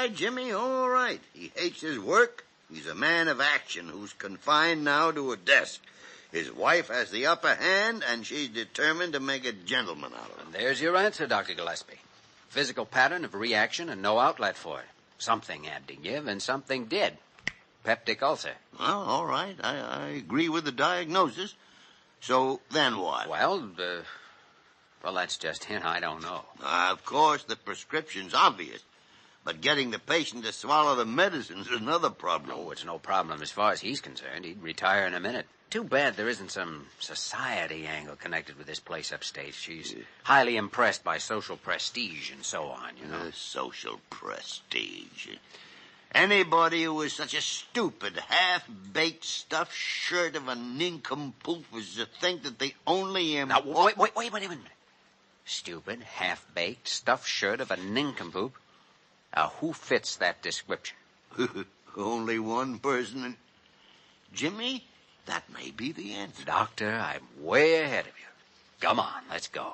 Jimmy, all right. He hates his work. He's a man of action who's confined now to a desk. His wife has the upper hand, and she's determined to make a gentleman out of him. And there's your answer, Dr. Gillespie. Physical pattern of reaction and no outlet for it. Something had to give, and something did. Peptic ulcer. Well, all right. I agree with the diagnosis. So then what? Well, that's just hint. I don't know. Of course, the prescription's obvious. But getting the patient to swallow the medicine's another problem. Oh, it's no problem as far as he's concerned. He'd retire in a minute. Too bad there isn't some society angle connected with this place upstate. She's highly impressed by social prestige and so on, you know. Social prestige. Anybody who is such a stupid, half-baked, stuffed shirt of a nincompoop is to think that the only... Now, wait a minute. Stupid, half-baked, stuffed shirt of a nincompoop. Who fits that description? Only one person. Jimmy, that may be the answer. Doctor, I'm way ahead of you. Come on, let's go.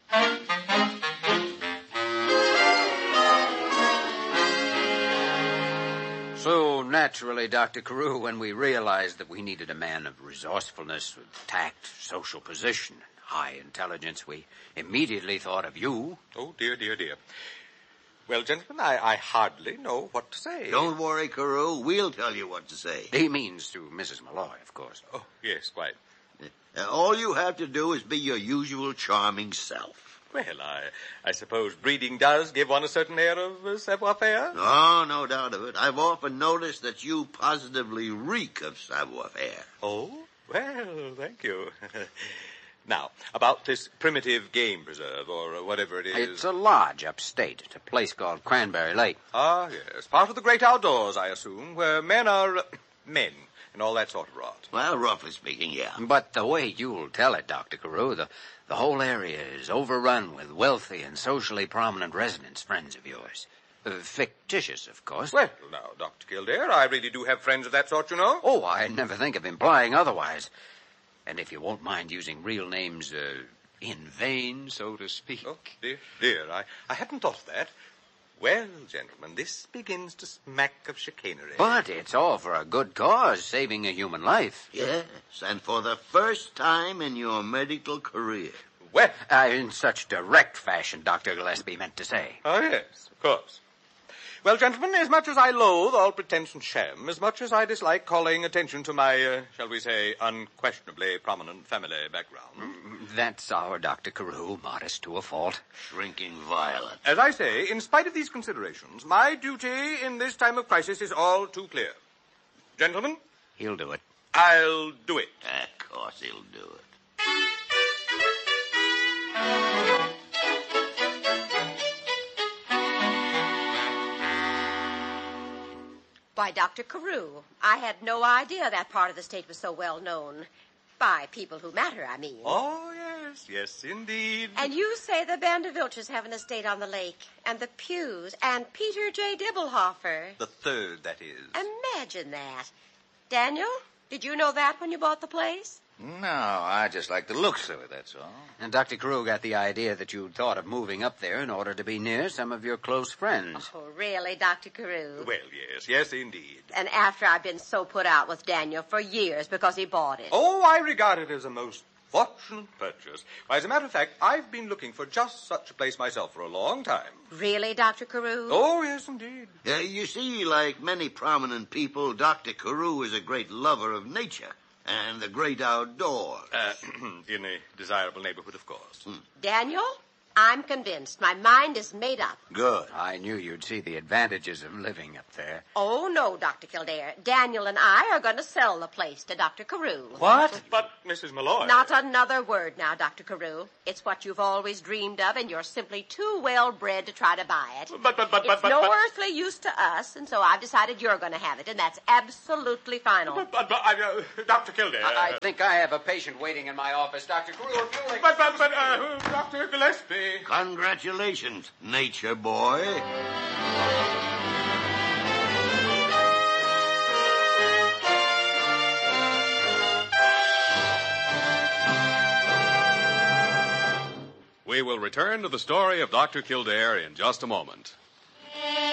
So, naturally, Dr. Carew, when we realized that we needed a man of resourcefulness, with tact, social position, and high intelligence, we immediately thought of you. Oh, dear. Well, gentlemen, I hardly know what to say. Don't worry, Carew. We'll tell you what to say. He means to Mrs. Malloy, of course. Oh, yes, quite. All you have to do is be your usual charming self. Well, I suppose breeding does give one a certain air of savoir-faire. Oh, no doubt of it. I've often noticed that you positively reek of savoir-faire. Oh? Well, thank you. Now, about this primitive game preserve, or whatever it is. It's a lodge upstate at a place called Cranberry Lake. Ah, yes. Part of the great outdoors, I assume, where men are men and all that sort of rot. Well, roughly speaking, yeah. But the way you'll tell it, Dr. Carew, the whole area is overrun with wealthy and socially prominent residents, friends of yours. Fictitious, of course. Well, now, Dr. Kildare, I really do have friends of that sort, you know. Oh, I never think of implying otherwise. And if you won't mind using real names in vain, so to speak. Oh, dear, I hadn't thought of that. Well, gentlemen, this begins to smack of chicanery. But it's all for a good cause, saving a human life. Yes, and for the first time in your medical career. Well, in such direct fashion, Dr. Gillespie meant to say. Oh, yes, of course. Well, gentlemen, as much as I loathe all pretense and sham, as much as I dislike calling attention to my, shall we say, unquestionably prominent family background. That's our Dr. Carew, modest to a fault. Shrinking violet. As I say, in spite of these considerations, my duty in this time of crisis is all too clear. Gentlemen? He'll do it. I'll do it. Of course he'll do it. Why, Dr. Carew, I had no idea that part of the state was so well known. By people who matter, I mean. Oh, yes, indeed. And you say the Band of Vilchers have an estate on the lake, and the Pughs, and Peter J. Dibblehoffer. The third, that is. Imagine that. Daniel, did you know that when you bought the place? No, I just like the looks of it, that's all. And Dr. Carew got the idea that you'd thought of moving up there in order to be near some of your close friends. Oh, really, Dr. Carew? Well, yes, indeed. And after I've been so put out with Daniel for years because he bought it. Oh, I regard it as a most fortunate purchase. Why, as a matter of fact, I've been looking for just such a place myself for a long time. Really, Dr. Carew? Oh, yes, indeed. You see, like many prominent people, Dr. Carew is a great lover of nature and the great outdoors. In a desirable neighborhood, of course. Daniel, I'm convinced. My mind is made up. Good. I knew you'd see the advantages of living up there. Oh, no, Dr. Kildare. Daniel and I are going to sell the place to Dr. Carew. What? But, Mrs. Malloy... Not another word now, Dr. Carew. It's what you've always dreamed of, and you're simply too well-bred to try to buy it. It's no earthly use to us, and so I've decided you're going to have it, and that's absolutely final. Dr. Kildare... I think I have a patient waiting in my office, Dr. Carew. If you'll... Dr. Gillespie... Congratulations, nature boy. We will return to the story of Dr. Kildare in just a moment.